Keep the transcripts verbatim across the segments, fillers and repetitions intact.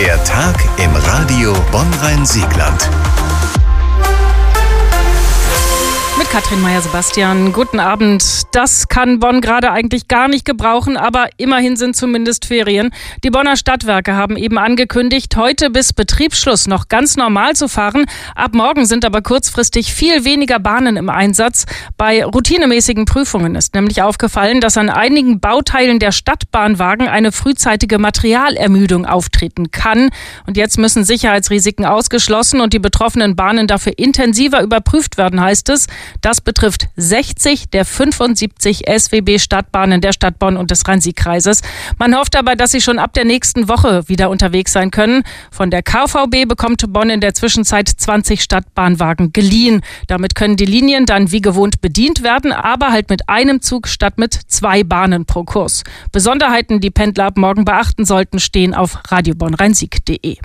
Der Tag im Radio Bonn-Rhein-Siegland. Mit Katrin Meyer-Sebastian. Guten Abend. Das kann Bonn gerade eigentlich gar nicht gebrauchen, aber immerhin sind zumindest Ferien. Die Bonner Stadtwerke haben eben angekündigt, heute bis Betriebsschluss noch ganz normal zu fahren. Ab morgen sind aber kurzfristig viel weniger Bahnen im Einsatz. Bei routinemäßigen Prüfungen ist nämlich aufgefallen, dass an einigen Bauteilen der Stadtbahnwagen eine frühzeitige Materialermüdung auftreten kann. Und jetzt müssen Sicherheitsrisiken ausgeschlossen und die betroffenen Bahnen dafür intensiver überprüft werden, heißt es. Das betrifft sechzig der fünfundsiebzig S W B-Stadtbahnen der Stadt Bonn und des Rhein-Sieg-Kreises. Man hofft aber, dass sie schon ab der nächsten Woche wieder unterwegs sein können. Von der K V B bekommt Bonn in der Zwischenzeit zwanzig Stadtbahnwagen geliehen. Damit können die Linien dann wie gewohnt bedient werden, aber halt mit einem Zug statt mit zwei Bahnen pro Kurs. Besonderheiten, die Pendler ab morgen beachten sollten, stehen auf radio bonn rhein-sieg punkt de.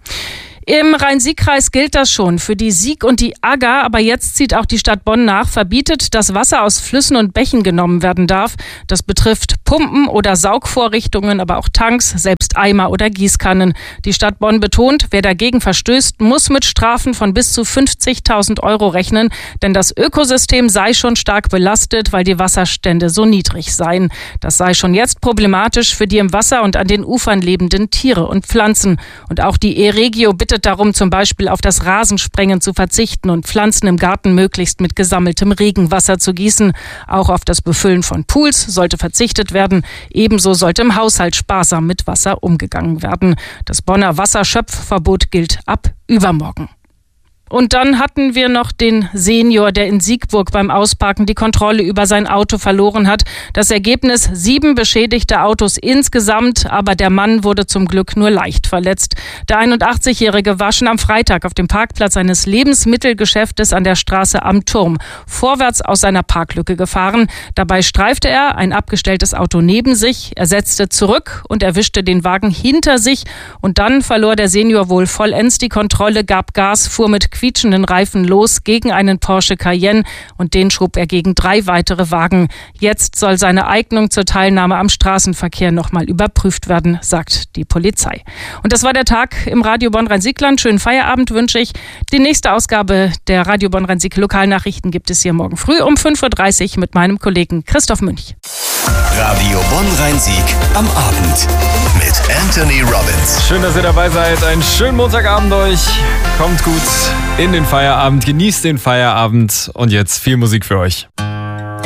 Im Rhein-Sieg-Kreis gilt das schon für die Sieg und die Agger, aber jetzt zieht auch die Stadt Bonn nach, verbietet, dass Wasser aus Flüssen und Bächen genommen werden darf. Das betrifft Pumpen oder Saugvorrichtungen, aber auch Tanks, selbst Eimer oder Gießkannen. Die Stadt Bonn betont, wer dagegen verstößt, muss mit Strafen von bis zu fünfzigtausend Euro rechnen, denn das Ökosystem sei schon stark belastet, weil die Wasserstände so niedrig seien. Das sei schon jetzt problematisch für die im Wasser und an den Ufern lebenden Tiere und Pflanzen. Und auch die E-Regio bittet darum, zum Beispiel auf das Rasensprengen zu verzichten und Pflanzen im Garten möglichst mit gesammeltem Regenwasser zu gießen. Auch auf das Befüllen von Pools sollte verzichtet werden. Ebenso sollte im Haushalt sparsam mit Wasser umgegangen werden. Das Bonner Wasserschöpfverbot gilt ab übermorgen. Und dann hatten wir noch den Senior, der in Siegburg beim Ausparken die Kontrolle über sein Auto verloren hat. Das Ergebnis: sieben beschädigte Autos insgesamt, aber der Mann wurde zum Glück nur leicht verletzt. Der einundachtzigjährige war schon am Freitag auf dem Parkplatz eines Lebensmittelgeschäftes an der Straße Am Turm vorwärts aus seiner Parklücke gefahren. Dabei streifte er ein abgestelltes Auto neben sich. Er setzte zurück und erwischte den Wagen hinter sich. Und dann verlor der Senior wohl vollends die Kontrolle, gab Gas, fuhr mit quietschenden Reifen los gegen einen Porsche Cayenne und den schob er gegen drei weitere Wagen. Jetzt soll seine Eignung zur Teilnahme am Straßenverkehr nochmal überprüft werden, sagt die Polizei. Und das war der Tag im Radio Bonn-Rhein-Siegland. Schönen Feierabend wünsche ich. Die nächste Ausgabe der Radio Bonn-Rhein-Sieg Lokalnachrichten gibt es hier morgen früh um fünf Uhr dreißig mit meinem Kollegen Christoph Münch. Radio Bonn-Rhein-Sieg am Abend mit Anthony Robbins. Schön, dass ihr dabei seid. Einen schönen Montagabend euch. Kommt gut in den Feierabend, genießt den Feierabend und jetzt viel Musik für euch.